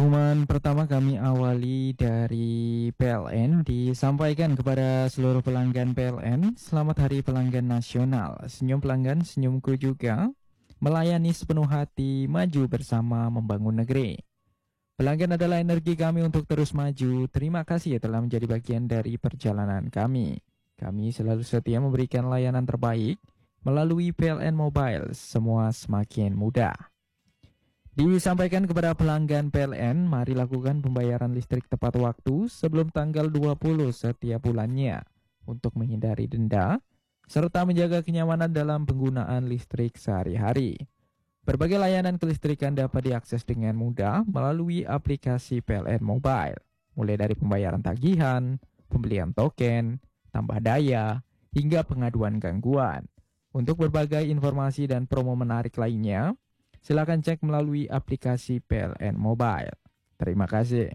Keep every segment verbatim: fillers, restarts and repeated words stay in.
Pengumuman pertama kami awali dari P L N, disampaikan kepada seluruh pelanggan P L N, selamat Hari Pelanggan Nasional. Senyum pelanggan, senyumku juga. Melayani sepenuh hati, maju bersama membangun negeri. Pelanggan adalah energi kami untuk terus maju. Terima kasih telah menjadi bagian dari perjalanan kami. Kami selalu setia memberikan layanan terbaik melalui P L N Mobile. Semua semakin mudah. Disampaikan kepada pelanggan P L N, mari lakukan pembayaran listrik tepat waktu sebelum tanggal dua puluh setiap bulannya untuk menghindari denda serta menjaga kenyamanan dalam penggunaan listrik sehari-hari. Berbagai layanan kelistrikan dapat diakses dengan mudah melalui aplikasi P L N Mobile, mulai dari pembayaran tagihan, pembelian token, tambah daya, hingga pengaduan gangguan. Untuk berbagai informasi dan promo menarik lainnya, silakan cek melalui aplikasi P L N Mobile. Terima kasih.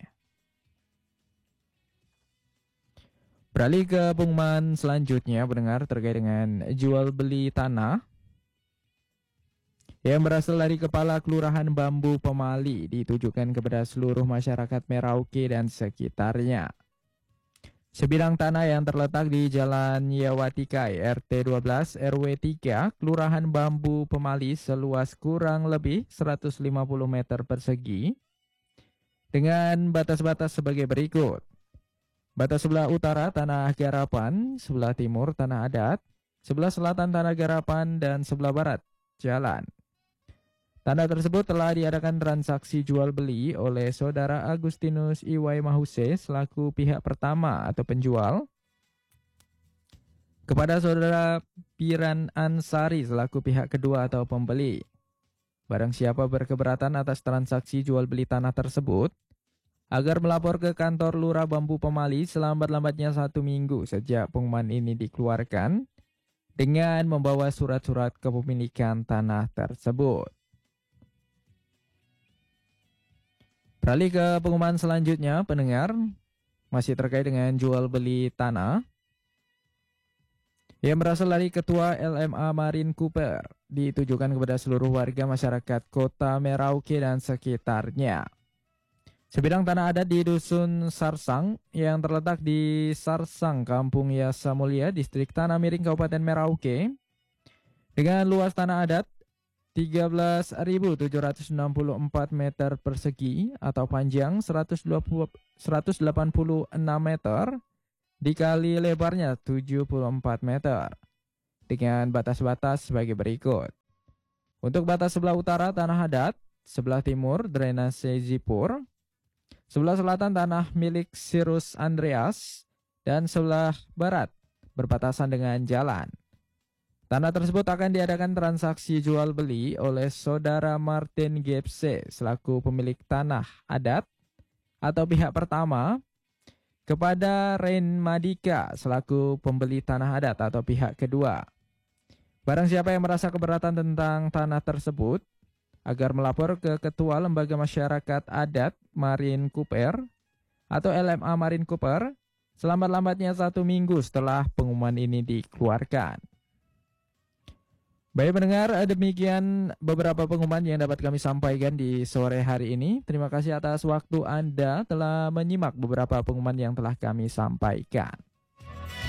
Beralih ke pengumuman selanjutnya, pendengar, terkait dengan jual beli tanah yang berasal dari Kepala Kelurahan Bambu Pemali, ditujukan kepada seluruh masyarakat Merauke dan sekitarnya. Sebidang tanah yang terletak di Jalan Yawatikai, R T dua belas R W tiga, Kelurahan Bambu Pemali, seluas kurang lebih seratus lima puluh meter persegi, dengan batas-batas sebagai berikut. Batas sebelah utara Tanah Garapan, sebelah timur Tanah Adat, sebelah selatan Tanah Garapan, dan sebelah barat Jalan. Tanah tersebut telah diadakan transaksi jual beli oleh Saudara Agustinus Iwai Mahuse selaku pihak pertama atau penjual kepada Saudara Piran Ansari selaku pihak kedua atau pembeli. Barang siapa berkeberatan atas transaksi jual beli tanah tersebut, agar melapor ke kantor Lurah Bambu Pemali selambat-lambatnya satu minggu sejak pengumuman ini dikeluarkan dengan membawa surat-surat kepemilikan tanah tersebut. Beralih ke pengumuman selanjutnya, pendengar, masih terkait dengan jual beli tanah yang berasal dari Ketua L M A Marine Cooper, ditujukan kepada seluruh warga masyarakat Kota Merauke dan sekitarnya. Sebidang tanah adat di Dusun Sarsang yang terletak di Sarsang, Kampung Yasa Mulia, Distrik Tanah Miring, Kabupaten Merauke, dengan luas tanah adat tiga belas ribu tujuh ratus enam puluh empat meter persegi atau panjang seratus delapan puluh enam meter dikali lebarnya tujuh puluh empat meter dengan batas-batas sebagai berikut. Untuk batas sebelah utara tanah adat, sebelah timur drainase Zipur, sebelah selatan tanah milik Sirus Andreas, dan sebelah barat berbatasan dengan jalan. Tanah tersebut akan diadakan transaksi jual beli oleh Saudara Martin Gepse selaku pemilik tanah adat atau pihak pertama kepada Rain Madika selaku pembeli tanah adat atau pihak kedua. Barang siapa yang merasa keberatan tentang tanah tersebut, agar melapor ke Ketua Lembaga Masyarakat Adat Marine Cooper atau L M A Marine Cooper selambat-lambatnya satu minggu setelah pengumuman ini dikeluarkan. Baik pendengar, demikian beberapa pengumuman yang dapat kami sampaikan di sore hari ini. Terima kasih atas waktu Anda telah menyimak beberapa pengumuman yang telah kami sampaikan.